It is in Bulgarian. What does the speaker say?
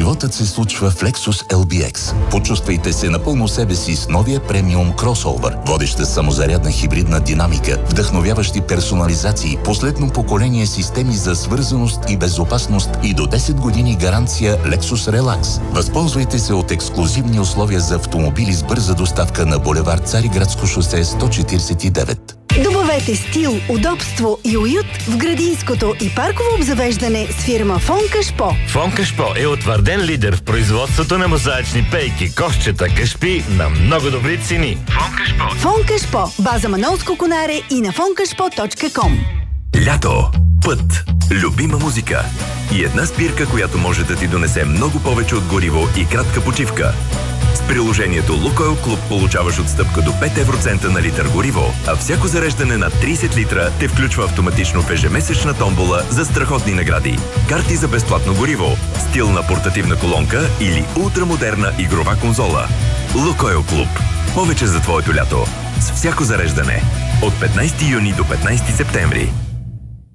Животът се случва в Lexus LBX. Почувствайте се напълно себе си с новия премиум кросовър. Водеща самозарядна хибридна динамика, вдъхновяващи персонализации, последно поколение системи за свързаност и безопасност и до 10 години гаранция Lexus Relax. Възползвайте се от ексклузивни условия за автомобили с бърза доставка на булевард Цариградско шосе 149. Добавете стил, удобство и уют в градинското и парково обзавеждане с фирма Фон Кашпо. Фон Кашпо е утвърден лидер в производството на мозаични пейки, кошчета, кашпи на много добри цени. Фон Кашпо. Фон Кашпо. База Манолско Конаре и на fonkashpo.com. Лято. Път. Любима музика. И една спирка, която може да ти донесе много повече от гориво и кратка почивка. С приложението Лукойл Клуб получаваш отстъпка до 5 евроцента на литър гориво, а всяко зареждане на 30 литра те включва автоматично в ежемесечна томбола за страхотни награди. Карти за безплатно гориво, стилна портативна колонка или ултрамодерна игрова конзола. Лукойл Клуб. Повече за твоето лято. С всяко зареждане. От 15 юни до 15 септември.